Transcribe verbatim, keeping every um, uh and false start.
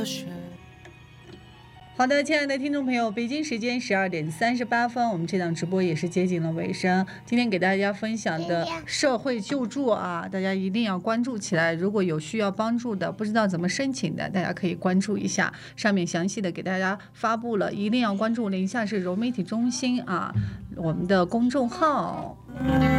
好的，亲爱的听众朋友，北京时间十二点三十八分，我们这档直播也是接近了尾声。今天给大家分享的社会救助啊，大家一定要关注起来。如果有需要帮助的，不知道怎么申请的，大家可以关注一下，上面详细的给大家发布了，一定要关注了。以下是柔媒体中心啊，我们的公众号。